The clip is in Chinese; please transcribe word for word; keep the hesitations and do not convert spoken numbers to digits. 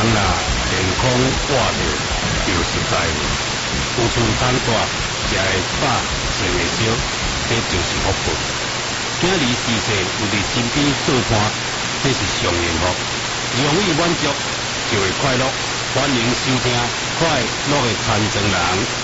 若健康活着，就实在了。有厝通住，食会饱，穿会少，这就是福分。今日时势有伫身边做伴，这是上幸福。容易满足就会快乐。欢迎收听《快乐的传承人》。